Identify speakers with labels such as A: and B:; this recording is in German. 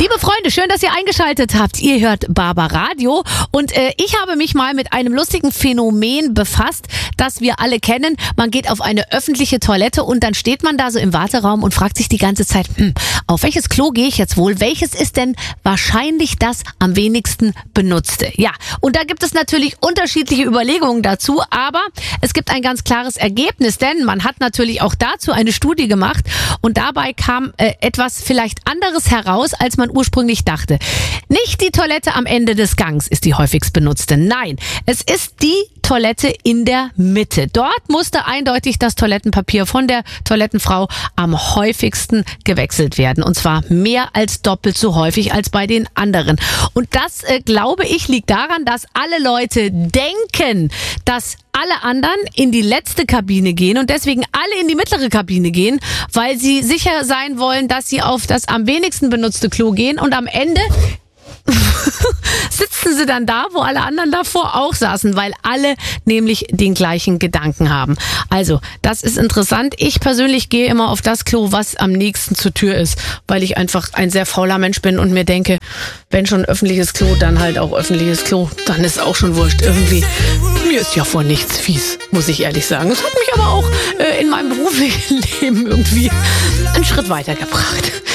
A: Liebe Freunde, schön, dass ihr eingeschaltet habt. Ihr hört Barbaradio und ich habe mich mal mit einem lustigen Phänomen befasst, das wir alle kennen. Man geht auf eine öffentliche Toilette und dann steht man da so im Warteraum und fragt sich die ganze Zeit, auf welches Klo gehe ich jetzt wohl? Welches ist denn wahrscheinlich das am wenigsten benutzte? Ja, und da gibt es natürlich unterschiedliche Überlegungen dazu, aber es gibt ein ganz klares Ergebnis, denn man hat natürlich auch dazu eine Studie gemacht und dabei kam etwas vielleicht anderes heraus, als man ursprünglich dachte. Nicht die Toilette am Ende des Gangs ist die häufigst benutzte. Nein, es ist die Toilette in der Mitte. Dort musste eindeutig das Toilettenpapier von der Toilettenfrau am häufigsten gewechselt werden. Und zwar mehr als doppelt so häufig als bei den anderen. Und das, glaube ich, liegt daran, dass alle Leute denken, dass alle anderen in die letzte Kabine gehen und deswegen alle in die mittlere Kabine gehen, weil sie sicher sein wollen, dass sie auf das am wenigsten benutzte Klo gehen und am Ende sitzen sie dann da, wo alle anderen davor auch saßen, weil alle nämlich den gleichen Gedanken haben. Also, das ist interessant. Ich persönlich gehe immer auf das Klo, was am nächsten zur Tür ist, weil ich einfach ein sehr fauler Mensch bin und mir denke, wenn schon öffentliches Klo, dann halt auch öffentliches Klo. Dann ist auch schon wurscht. Irgendwie, mir ist ja vor nichts fies, muss ich ehrlich sagen. Es hat mich aber auch in meinem beruflichen Leben irgendwie einen Schritt weitergebracht.